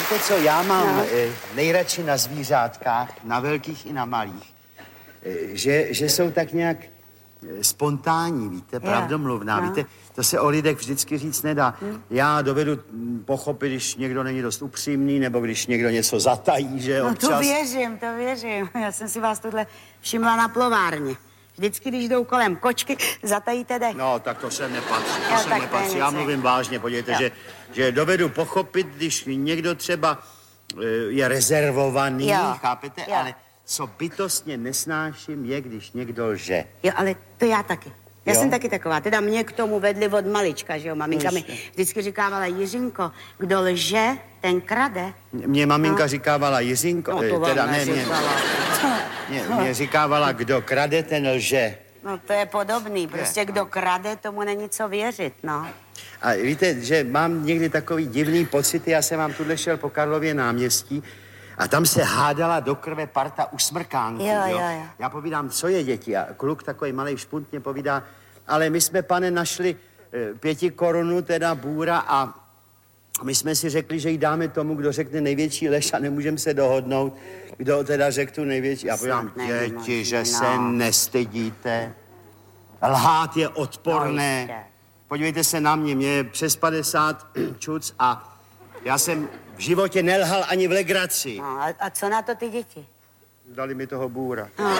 Víte co, já mám nejradši na zvířátkách, na velkých i na malých, že jsou tak nějak spontánní, víte, pravdomluvná, víte, to se o lidech vždycky říct nedá. Já dovedu pochopit, když někdo není dost upřímný, nebo když někdo něco zatají, že občas. No to věřím. Já jsem si vás tohle všimla na plovárně. Vždycky, když jdou kolem kočky, zatajíte dech. No, tak to sem nepatří, Já mluvím vážně, podívejte, že dovedu pochopit, když někdo třeba je rezervovaný, chápete, ale co bytostně nesnáším je, když někdo lže. Jo, ale to já taky. Já jsem taky taková. Teda mě k tomu vedli od malička, že jo. Maminka mi vždycky říkávala, Jiřinko, kdo lže, ten krade. Mě maminka říkávala, Jiřinko, teda ne, mě říkávala, kdo krade, ten lže. No to je podobný, prostě kdo krade, tomu není co věřit, no. A víte, že mám někdy takový divný pocity, já jsem vám tuhle šel po Karlově náměstí a tam se hádala do krve parta usmrkánků, jo. Já povídám, co je, děti? A kluk takový malej špunt mě povídá, ale my jsme, pane, našli 5 korun, teda bůra a my jsme si řekli, že jí dáme tomu, kdo řekne největší lež a nemůžeme se dohodnout, kdo teda řekl tu největší. Já povídám, děti, že se nestydíte. Lhát je odporné. Podívejte se na mě je přes 50 čuc a já jsem v životě nelhal ani v legraci. No, a co na to ty děti? Dali mi toho bůra. No.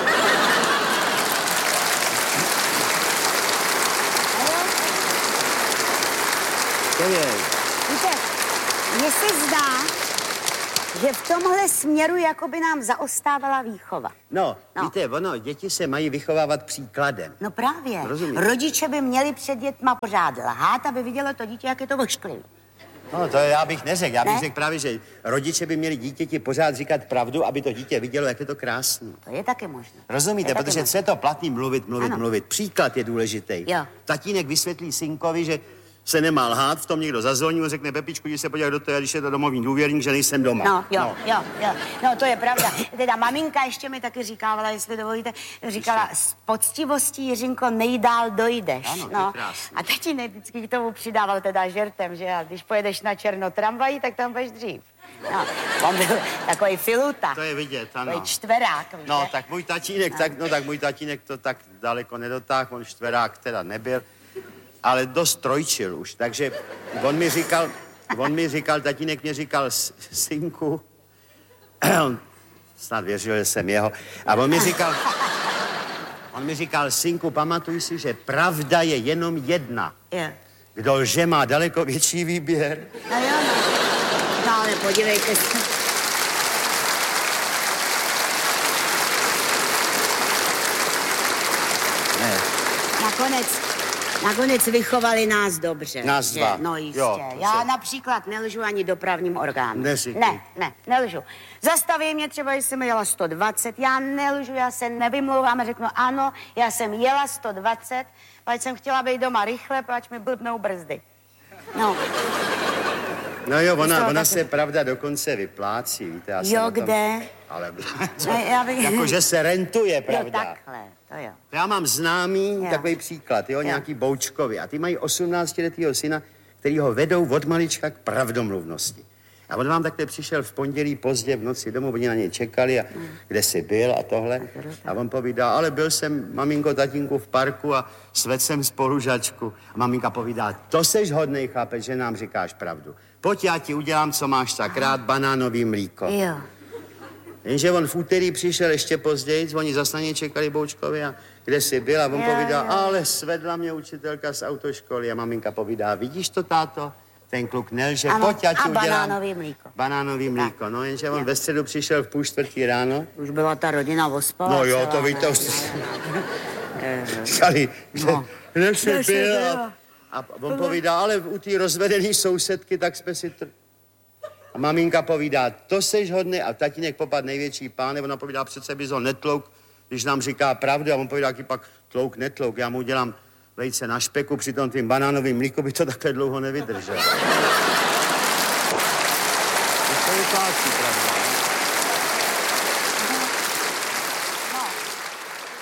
To je. Víte, mně se zdá, že v tomhle směru jakoby nám zaostávala výchova. No, víte, děti se mají vychovávat příkladem. No právě. Rozumíte? Rodiče by měli před dětma pořád lhát, aby vidělo to dítě, jak je to ošklivý. No, to já bych neřekl. Já bych řekl právě, že rodiče by měli dítěti pořád říkat pravdu, aby to dítě vidělo, jak je to krásný. To je taky možné. Rozumíte, protože co je to platný mluvit. Příklad je důležitý. Jo. Tatínek vysvětlí synkovi, že se nemá lhát, v tom někdo zazvoní, řekne, Pepičku, jdi se podívat, kdo to je, když je to domovní důvěrník, že nejsem doma. No, to je pravda. Teda maminka ještě mi taky říkávala, jestli dovolíte, říkala, s poctivostí, Jiřinko, nejdál dojdeš. Ano, a tatínek vždycky k tomu přidával teda žertem, že a když pojedeš na černo tramvají, tak tam budeš dřív. No, on byl takový filuta. To je vidět, ano. Takový čtverák, víte? No, tak můj tatínek, můj tatínek to tak daleko nedotáhl, on čtverák teda nebyl. Ale dost trojčil už, takže on mi říkal, tatínek mě říkal, synku, snad věřil, že jsem jeho, a on mi říkal, synku, pamatuj si, že pravda je jenom jedna. Kdo lže, má daleko větší výběr. No, ale podívejte se. Ne. Nakonec vychovali nás dobře. Nás dva. No jistě. Já například nelžu ani dopravním orgánům. Ne, nelžu. Zastaví mě třeba, když jsem jela 120, já nelžu, já se nevymlouvám a řeknu ano, já jsem jela 120, pač jsem chtěla být doma rychle, pač mi blbnou brzdy. No. No jo, ona se pravda dokonce vyplácí, víte. Kde? Ale jakože se rentuje, pravda. Jo, takhle, to jo. Já mám známý takový příklad, nějaký Boučkovi. A ty mají 18letýho syna, který ho vedou od malička k pravdomluvnosti. A on vám takhle přišel v pondělí pozdě v noci domů, oni na něj čekali a kde jsi byl a tohle. A on povídá, ale byl jsem, maminko, tatínku, v parku a svedl jsem spolužačku. A maminka povídá, to seš hodnej, chápeš, že nám říkáš pravdu. Pojď, já ti udělám, co máš tak rád, banánový mlíko. Jo. Jenže on v úterý přišel ještě později, oni zase na něj čekali Boučkovi a kde jsi byl a on povídá, ale svedla mě učitelka z autoškoly a maminka povídá, vidíš to, táto? Ten kluk nelže, pojď, já ti udělám. Banánový mlíko. Banánový mlíko, no jenže on ve středu přišel v 3:30 ráno. Už byla ta rodina ospala. No jo, to víte, už říkali, kde jsi byl? A on povídá, ale u té rozvedený sousedky, tak jsme si A maminka povídá, to seš hodný, a tatínek popad největší páne, ona povídá, přece bys ho netlouk, když nám říká pravdu, a on povídá, jaký pak tlouk, netlouk, já mu udělám vejce na špeku, přitom tím banánovým mlíku by to takhle dlouho nevydržel. To je vyplácí, pravda.